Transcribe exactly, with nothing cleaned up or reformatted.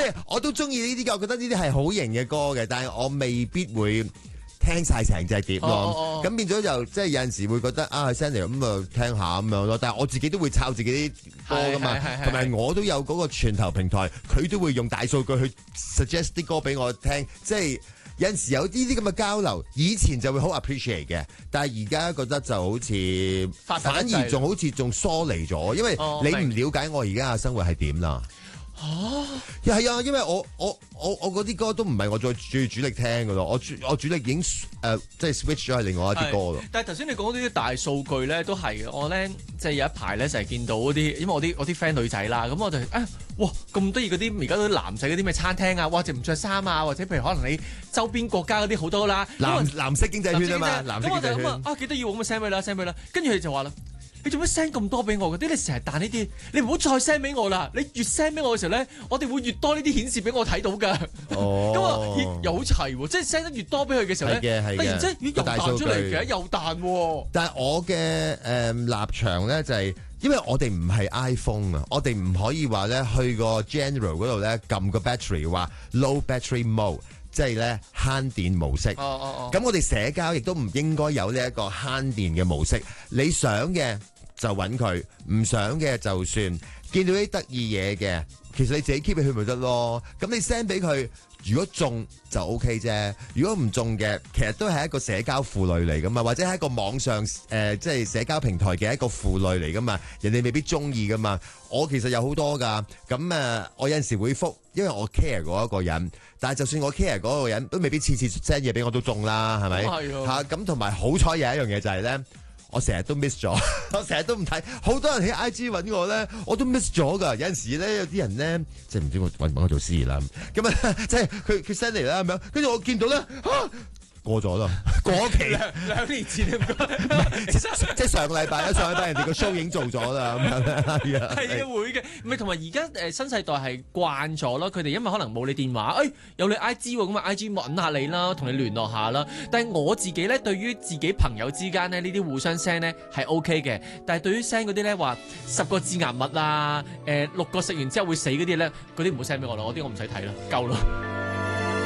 係我都中意呢啲嘅，我覺得呢啲係好型嘅歌嘅，但係我未必會聽晒成隻碟咯。咁、 哦哦哦、 變咗就即係有陣時會覺得啊 send 嚟咁啊聽下咁樣咯。但係我自己都會抄自己啲歌噶嘛，同埋我都有嗰個串流平台，佢都會用大數據去 suggest 啲歌俾我聽，即係。有陣時有呢啲咁嘅交流，以前就會好 appreciate 嘅，但係而家覺得就好似反而仲好似仲疏離咗，因為你唔了解我而家嘅生活係點啦。嚇，係啊，因為我我我我嗰啲歌都唔係我再最主力聽嘅咯，我主我主力已經誒、呃、即係 switch 咗係另外一啲歌咯。 但係頭先你講嗰啲大數據咧，都係嘅。我咧即係有一排咧成日見到嗰啲，因為我啲我啲 friend 女仔啦，咁我就啊哇咁得意嗰啲而家嗰啲男仔嗰啲咩餐廳啊，哇就唔着衫啊，或者譬如可能你周邊國家嗰啲好多啦， 藍藍色經濟圈啊嘛，藍色經濟圈。咁我就諗啊， 啊幾得意喎，咁啊 send 俾啦 send 俾啦，跟住佢就話啦。你做咩 send 咁多俾我嘅？啲你成日彈呢啲，你唔好再 send 俾我啦！你越 send 俾我嘅時候咧，我哋會越多呢啲顯示俾我睇到㗎。哦，咁啊，又好齊喎！即係 send 得越多俾佢嘅時候咧，突然之間咦又彈出嚟嘅，又彈喎。 但係我嘅誒、呃、立場咧就係、是，因為我哋唔係 iPhone 啊，我哋唔可以話咧去個 general 嗰度咧撳個 battery 話 low battery mode。即係咧慳電模式，咁、oh, oh, oh. 我哋社交亦都唔應該有呢一個慳電嘅模式。你想嘅就揾佢，唔想嘅就算。見到啲得意嘢嘅，其實你自己 keep 佢咪得咯。咁你 send 俾佢，如果中就 OK 啫。如果唔中嘅，其實都係一個社交負累嚟噶嘛，或者係一個網上誒、呃、即係社交平台嘅一個負累嚟噶嘛。人哋未必中意噶嘛。我其實有好多噶，咁誒、呃，我有陣時會覆，因為我 care 嗰一個人。但係就算我 care 嗰個人，都未必次次 send 嘢俾我都中啦，係咪？嚇咁同埋好彩有一樣嘢就係、是、咧。我成日都 miss 咗，我成日都唔睇，好多人喺 I G 揾我咧，我都 miss 咗噶。有陣時咧，有啲人咧，即係唔知我揾唔揾我做司儀啦。咁啊，即係佢佢 send 嚟啦咁樣，跟住我見到咧，嚇過咗啦，過期兩兩年前唔該， 即係上個禮拜啦，上個禮拜人哋個 show 已經做咗啦，咁樣係啊， 係啊會嘅，唔係同埋而家誒新世代係慣咗咯，佢哋因為可能冇你電話，誒有你 I G 喎，咁啊 I G 揾下你啦，同你聯絡下啦。但係我自己咧，對於自己朋友之間咧呢啲互相 send 咧係 OK 嘅，但係對於 send 嗰啲咧話十個致癌物啊，誒六個食完之後會死嗰啲咧，嗰啲唔好 send 俾我啦，嗰啲我唔使睇啦，夠啦。